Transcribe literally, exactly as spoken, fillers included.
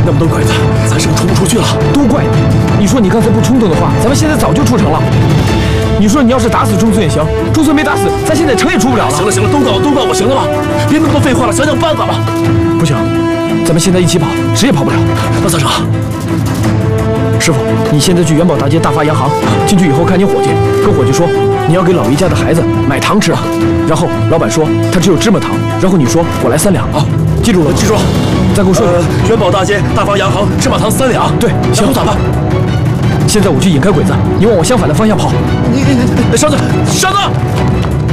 那么多鬼子，咱是不是冲不出去了？ 都怪你！你说你刚才不冲动的话，咱们现在早就出城了。你说你要是打死中村也行，中村没打死，咱现在城也出不了了。 行了行了，都怪我，都怪我，行了吧？别那么多废话了，想想办法吧。 不行，咱们现在一起跑，谁也跑不了。 那咋整？ 师傅，你现在去元宝大街大发洋行，进去以后看见伙计，跟伙计说你要给老姨家的孩子买糖吃，然后老板说他只有芝麻糖，然后你说我来三两啊，记住了？ 记住了。 再给我说一遍。 呃，元宝大街大发洋行芝麻糖三两。 对， 行，咋办？ 现在我去引开鬼子，你往我相反的方向跑。 你，你，你，商子，商子。